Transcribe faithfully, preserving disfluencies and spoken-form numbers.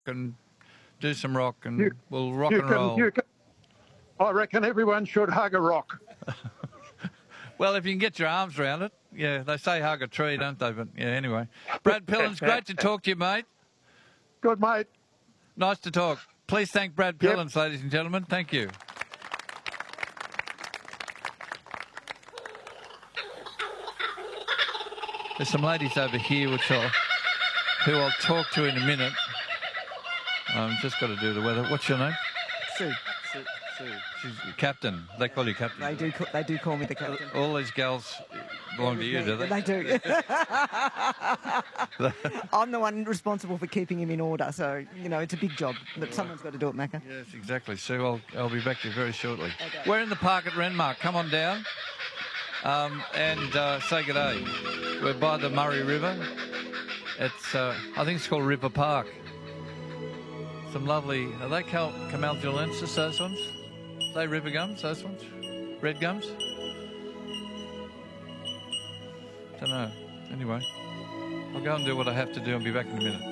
and do some rock, and You- we'll rock you and can- roll. you can- I reckon everyone should hug a rock. Well, if you can get your arms around it. Yeah, they say hug a tree, don't they? But yeah, anyway. Brad Pillins, great to talk to you, mate. Good, mate. Nice to talk. Please thank Brad Yep. Pillins, ladies and gentlemen. Thank you. There's some ladies over here which I'll, who I'll talk to in a minute. I've just got to do the weather. What's your name? Sue. Sue. Sue. She's your captain. They call you captain. They do. ca- They do call me the captain. All these girls belong to you, do they? They do. I'm the one responsible for keeping him in order, so you know it's a big job. But someone's got to do it, Macca. Yes, exactly. Sue, I'll, I'll be back to you very shortly. Okay. We're in the park at Renmark. Come on down um, and uh, say good day. We're by the Murray River. It's, uh, I think it's called River Park. Some lovely, are they Cal- Camaldulensis, those ones? Are they river gums, those ones? Red gums? Don't know. Anyway, I'll go and do what I have to do and be back in a minute.